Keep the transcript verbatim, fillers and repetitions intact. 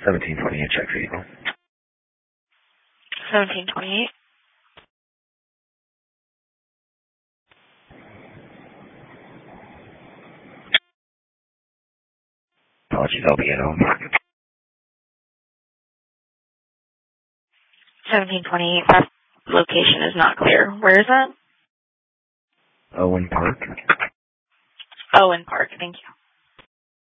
seventeen twenty-eight, check vehicle. seventeen twenty-eight. Apologies, I'll be at home. seventeen twenty-eight, that location is not clear. Where is that? Owen Park. Owen Park, thank you.